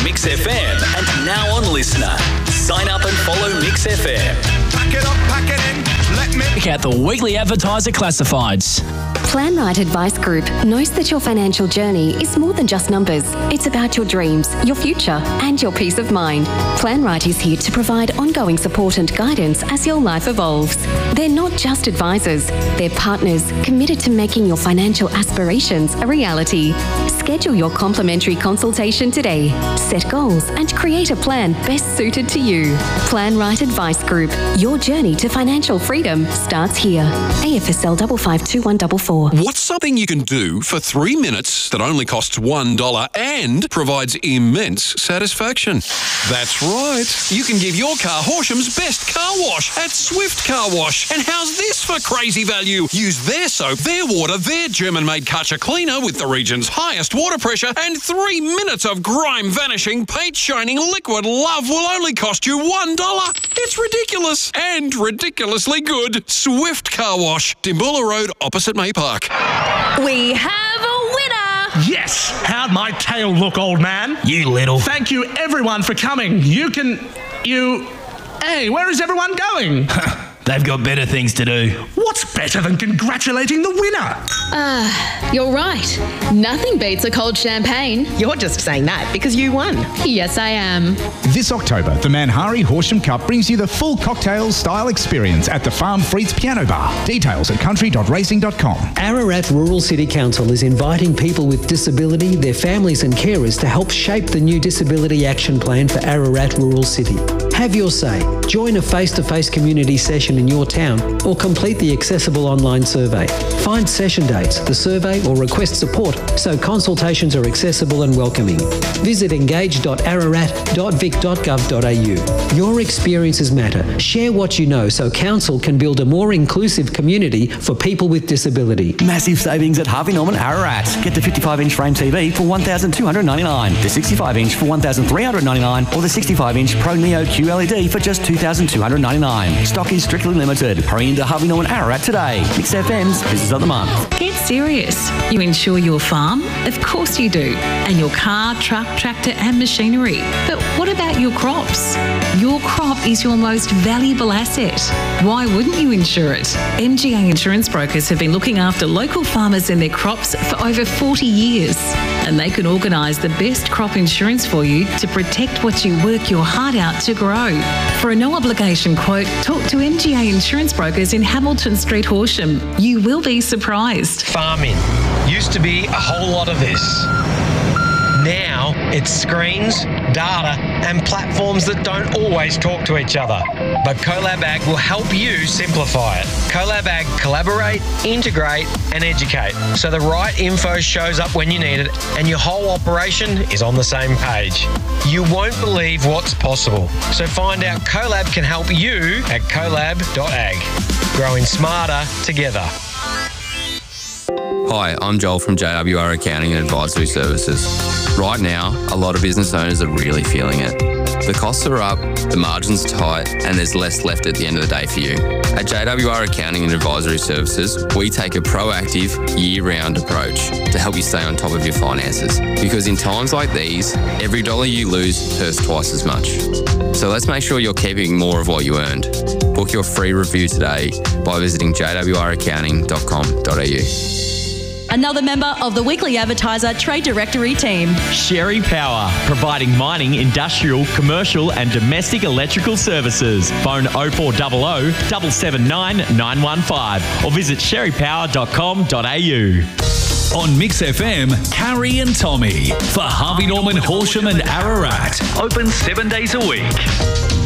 Mix FM and now on Listener. Sign up and follow Mix FM. Pack it up, pack it in, let me... Check out the Weekly Advertiser Classifieds. PlanRight Advice Group knows that your financial journey is more than just numbers. It's about your dreams, your future, and your peace of mind. PlanRight is here to provide ongoing support and guidance as your life evolves. They're not just advisors, they're partners committed to making your financial aspirations a reality. Schedule your complimentary consultation today. Set goals and create a plan best suited to you. PlanRight Advice Group. Your journey to financial freedom starts here. AFSL 552144. What's something you can do for 3 minutes that only costs $1 and provides immense satisfaction? That's right. You can give your car Horsham's best car wash at Swift Car Wash. And how's this for crazy value? Use their soap, their water, their German-made Karcher cleaner with the region's highest water pressure, and 3 minutes of grime-vanishing, paint-shining liquid love will only cost you $1. It's ridiculous and ridiculously good. Swift Car Wash, Dimboola Road, opposite May Park. We have a winner! Yes! How'd my tail look, old man? You little... Thank you, everyone, for coming. Hey, where is everyone going? They've got better things to do. What's better than congratulating the winner? You're right. Nothing beats a cold champagne. You're just saying that because you won. Yes, I am. This October, the Manhari Horsham Cup brings you the full cocktail-style experience at the Farm Frites Piano Bar. Details at country.racing.com. Ararat Rural City Council is inviting people with disability, their families and carers to help shape the new Disability Action Plan for Ararat Rural City. Have your say. Join a face-to-face community session in your town or complete the accessible online survey. Find session dates, the survey or request support so consultations are accessible and welcoming. Visit engage.ararat.vic.gov.au. Your experiences matter. Share what you know so Council can build a more inclusive community for people with disability. Massive savings at Harvey Norman Ararat. Get the 55-inch frame TV for $1,299, the 65-inch for $1,399 or the 65-inch Pro Neo QLED for just $2,299. Stock is strictly limited. Hurry into Harvey Norman Ararat today. Mix FM's Business of the Month. Get serious. You insure your farm? Of course you do. And your car, truck, tractor and machinery. But what about your crops? Your crop is your most valuable asset. Why wouldn't you insure it? MGA Insurance Brokers have been looking after local farmers and their crops for over 40 years. And they can organise the best crop insurance for you to protect what you work your heart out to grow. For a no-obligation quote, talk to MGA Insurance Brokers in Hamilton Street, Horsham. You will be surprised. Farming used to be a whole lot of this. Now it's screens, data and platforms that don't always talk to each other. But Colab Ag will help you simplify it. Colab Ag collaborate, integrate and educate so the right info shows up when you need it and your whole operation is on the same page. You won't believe what's possible. So find out Colab can help you at colab.ag. Growing smarter together. Hi, I'm Joel from JWR Accounting and Advisory Services. Right now, a lot of business owners are really feeling it. The costs are up, the margin's tight, and there's less left at the end of the day for you. At JWR Accounting and Advisory Services, we take a proactive, year-round approach to help you stay on top of your finances. Because in times like these, every dollar you lose hurts twice as much. So let's make sure you're keeping more of what you earned. Book your free review today by visiting jwraccounting.com.au. Another member of the Weekly Advertiser Trade Directory team. Sherry Power, providing mining, industrial, commercial and domestic electrical services. Phone 0400 779 915 or visit sherrypower.com.au. On Mix FM, Carrie and Tommy for Harvey Norman, Horsham and Ararat. Open 7 days a week.